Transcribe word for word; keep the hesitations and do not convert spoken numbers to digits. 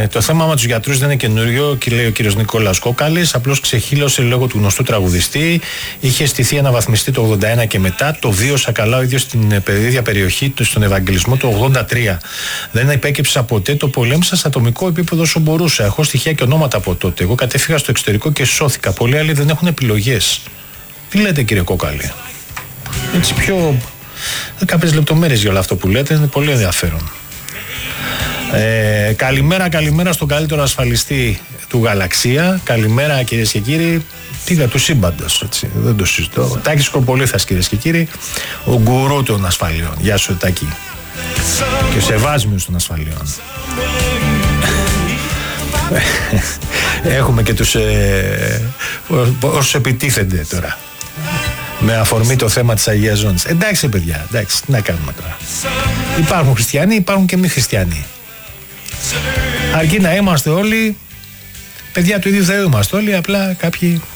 Ε, το θέμα με τους γιατρούς δεν είναι καινούριο, και λέει ο κύριος Νικόλαος Κόκαλης. Απλώς ξεχύλωσε λόγω του γνωστού τραγουδιστή. Είχε στηθεί αναβαθμιστή το ογδόντα ένα και μετά. Το βίωσα καλά ο ίδιος στην ίδια περιοχή, στον Ευαγγελισμό το ογδόντα τρία. Δεν υπέκυψα ποτέ, το πολέμησα σε ατομικό επίπεδο όσο μπορούσα. Έχω στοιχεία και ονόματα από τότε. Εγώ κατέφυγα στο εξωτερικό και σώθηκα. Πολλοί άλλοι δεν έχουν επιλογές. Τι λέτε, κύριε Κόκαλη? Έτσι πιο. Κάποιες λεπτομέρειες για όλο αυτό που λέτε, είναι πολύ ενδιαφέρον. Ε, καλημέρα, καλημέρα στον καλύτερο ασφαλιστή του Γαλαξία. Καλημέρα, κυρίες και κύριοι. Τίγα του σύμπαντος, έτσι, δεν το συζητώ. Τάκης Κορπολίθας, κυρίες και κύριοι, ο γκουρού των ασφαλιών. Γεια σου, Τάκη. Και ο σεβάσμιος των ασφαλιών. Έχουμε και τους ε, όσους επιτίθενται τώρα με αφορμή το θέμα της Αγίας Ζώνης. Εντάξει, παιδιά, εντάξει, τι να κάνουμε τώρα. Υπάρχουν χριστιανοί, υπάρχουν και μη χριστιανοί. Αρκεί να είμαστε όλοι παιδιά του ίδιου Θεού, είμαστε όλοι, απλά κάποιοι